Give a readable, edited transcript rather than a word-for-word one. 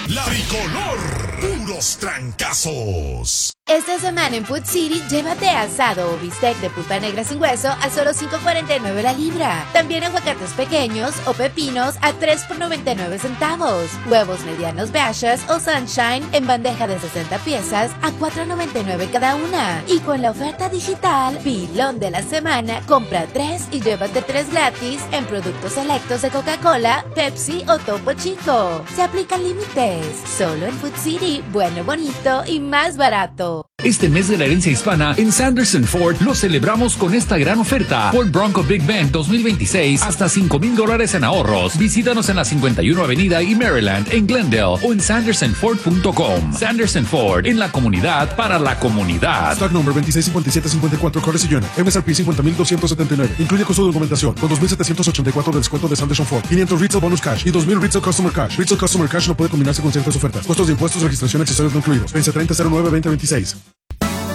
La Bicolor, puros trancazos. Esta semana en Food City, llévate asado o bistec de pulpa negra sin hueso a solo $5.49 la libra. También aguacates pequeños o pepinos a $3 por 99 centavos. Huevos medianos Bashas o Sunshine en bandeja de 60 piezas a $4.99 cada una. Y con la oferta digital, pilón de la semana, compra 3 y llévate 3 gratis en productos selectos de Coca-Cola, Pepsi o Topo Chico. Se aplican límites. Solo en Food City, bueno, bonito y más barato. Este mes de la herencia hispana, en Sanderson Ford lo celebramos con esta gran oferta. Ford Bronco Big Bend 2026, hasta $5,000 en ahorros. Visítanos en la 51 Avenida y Maryland, en Glendale, o en sandersonford.com. Sanderson Ford, en la comunidad, para la comunidad. Stock number 265754, Corsey Unit, MSRP 50,279. Incluye costo de documentación, con 2,784 de descuento de Sanderson Ford, 500 Retail Bonus Cash y 2,000 Retail Customer Cash. Retail Customer Cash no puede combinarse con ciertas ofertas. Costos de impuestos, registración, accesorios no incluidos. Vence 30/09/2026.